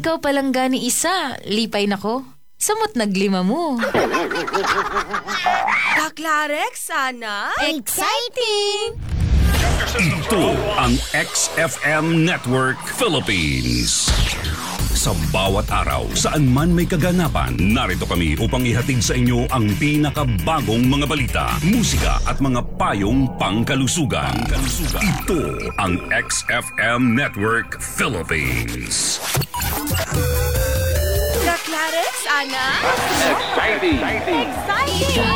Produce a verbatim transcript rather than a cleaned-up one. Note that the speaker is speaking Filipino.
ikaw palang gani isa, lipay nako. Samot naglima mo. Kaklarek, sana? Exciting! Ito ang X F M Network Philippines. Sa bawat araw, saan man may kaganapan, narito kami upang ihatid sa inyo ang pinakabagong mga balita, musika at mga payong pangkalusugan. pangkalusugan. Ito ang X F M Network Philippines. Kaklarek, sana? Exciting! Exciting!